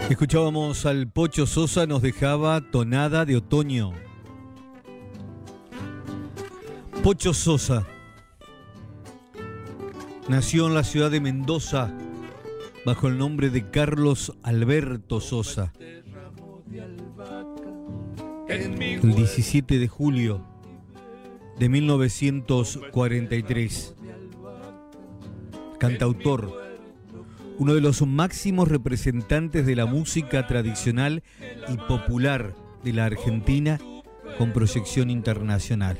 Escuchábamos al Pocho Sosa, nos dejaba Tonada de Otoño. Pocho Sosa nació en la ciudad de Mendoza bajo el nombre de Carlos Alberto Sosa el 17 de julio de 1943. Cantautor, uno de los máximos representantes de la música tradicional y popular de la Argentina con proyección internacional.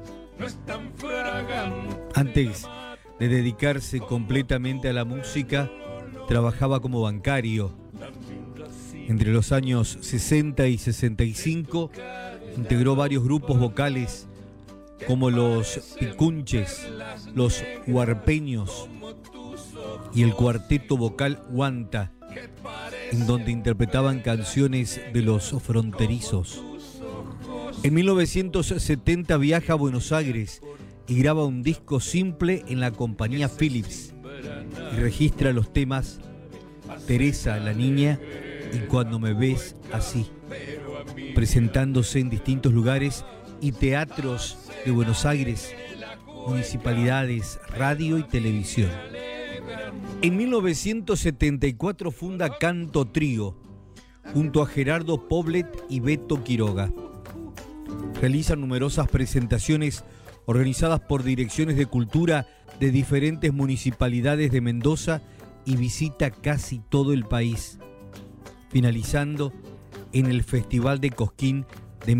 Antes de dedicarse completamente a la música, trabajaba como bancario. Entre los años 60 y 65 integró varios grupos vocales como los Picunches, los Huarpeños y el cuarteto vocal Guanta, en donde interpretaban canciones de los fronterizos. En 1970 viaja a Buenos Aires y graba un disco simple en la compañía Philips y registra los temas Teresa la Niña y Cuando me ves así, presentándose en distintos lugares y teatros de Buenos Aires, municipalidades, radio y televisión. En 1974 funda Canto Trío, junto a Gerardo Poblet y Beto Quiroga. Realiza numerosas presentaciones organizadas por direcciones de cultura de diferentes municipalidades de Mendoza y visita casi todo el país, finalizando en el Festival de Cosquín de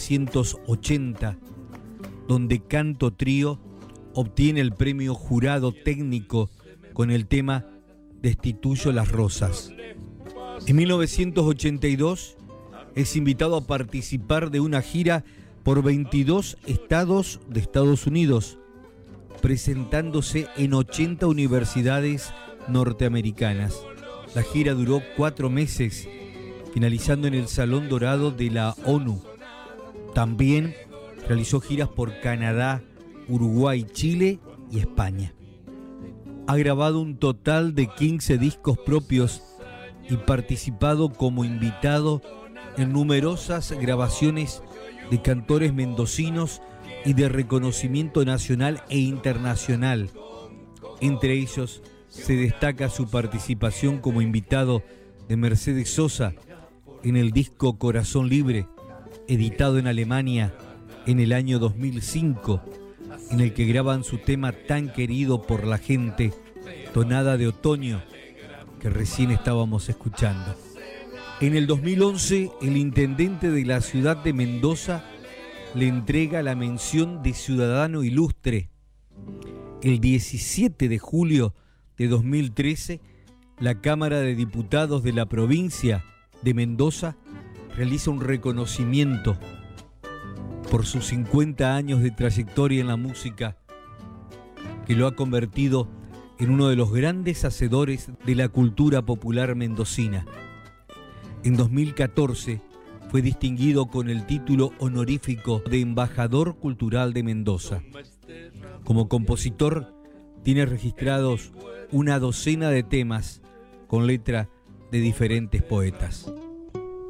1980, donde Canto Trío obtiene el premio Jurado Técnico con el tema Destituyo las Rosas. En 1982 es invitado a participar de una gira por 22 estados de Estados Unidos, presentándose en 80 universidades norteamericanas. La gira duró 4 meses, finalizando en el Salón Dorado de la ONU. También realizó giras por Canadá, Uruguay, Chile y España. Ha grabado un total de 15 discos propios y participado como invitado en numerosas grabaciones de cantores mendocinos y de reconocimiento nacional e internacional. Entre ellos se destaca su participación como invitado de Mercedes Sosa en el disco Corazón Libre, editado en Alemania en el año 2005, en el que graban su tema tan querido por la gente, Tonada de Otoño, que recién estábamos escuchando. En el 2011, el intendente de la ciudad de Mendoza le entrega la mención de Ciudadano Ilustre. El 17 de julio de 2013, la Cámara de Diputados de la provincia de Mendoza realiza un reconocimiento por sus 50 años de trayectoria en la música, que lo ha convertido en uno de los grandes hacedores de la cultura popular mendocina. En 2014 fue distinguido con el título honorífico de Embajador Cultural de Mendoza. Como compositor, tiene registrados una docena de temas con letra de diferentes poetas.